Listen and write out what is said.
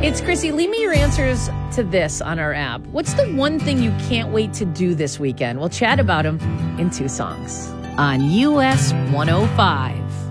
It's Chrissy. Leave me your answers to this on our app. What's the one thing you can't wait to do this weekend? We'll chat about them in 2 songs on US 105.